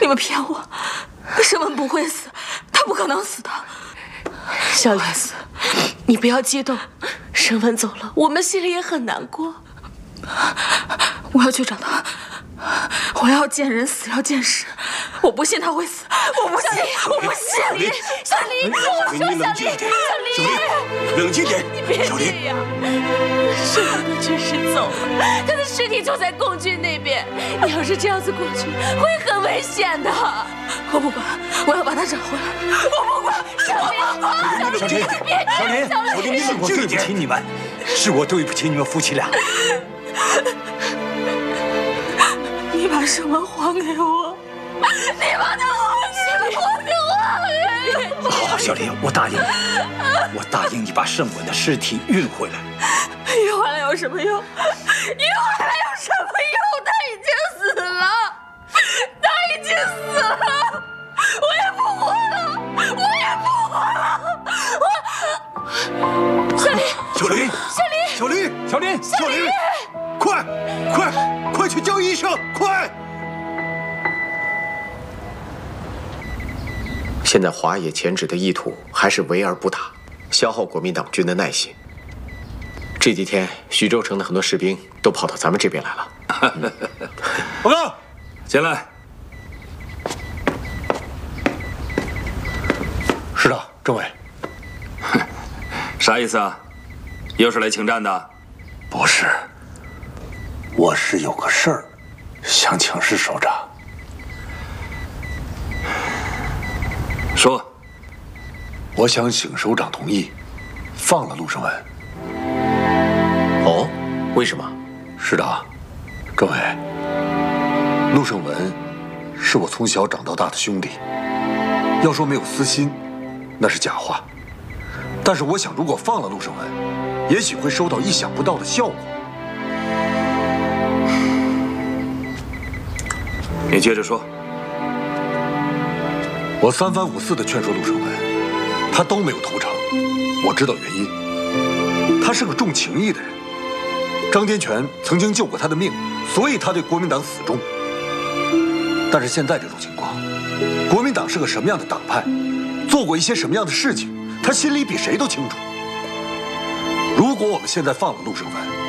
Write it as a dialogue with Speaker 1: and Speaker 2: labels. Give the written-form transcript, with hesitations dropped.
Speaker 1: 你们骗我，申文不会死，他不可能死的。
Speaker 2: 小莲，你不要激动，申文走了，我们心里也很难过。
Speaker 1: 我要去找他，我要见人死要见尸，我不信他会死，我不信，我不信。小林，
Speaker 3: 你冷静一点，小林，冷静点，
Speaker 2: 你别这样。申文的确实走了，他的尸体就在共军那边，你要是这样子过去，会很危险的。
Speaker 1: 我不管，我要把他找回来，我不管。
Speaker 2: 小林，
Speaker 3: 小林，小林，是我对不起你们，是我对不起你们夫妻俩。
Speaker 1: 你把申文还给我，你把他还给我。
Speaker 3: 好，小林，我答应你，我答应你把申文的尸体运回来。
Speaker 1: 运回来有什么用？运回来有什么用？他已经死了，他已经死了，我也不活了，我也不活了。
Speaker 2: 小林，
Speaker 3: 小林，小林，小林，小林，快去叫医生，快！
Speaker 4: 现在华野前指的意图还是围而不打，消耗国民党军的耐心。这几天，徐州城的很多士兵都跑到咱们这边来了。
Speaker 3: 报告，
Speaker 5: 进来。
Speaker 3: 是的，政委。
Speaker 5: 啥意思啊？又是来请战的？
Speaker 3: 不是，我是有个事儿，想请示首长。
Speaker 5: 说。
Speaker 3: 我想请首长同意，放了陆胜文。
Speaker 4: 哦，为什么？
Speaker 3: 是的，政委，陆胜文是我从小长到大的兄弟，要说没有私心，那是假话。但是我想，如果放了陆胜文，也许会收到意想不到的效果。
Speaker 5: 你接着说。
Speaker 3: 我三番五次地劝说陆胜文，他都没有投诚。我知道原因，他是个重情义的人。张天全曾经救过他的命，所以他对国民党死忠。但是现在这种情况，国民党是个什么样的党派，做过一些什么样的事情，他心里比谁都清楚。如果我们现在放了陆胜文，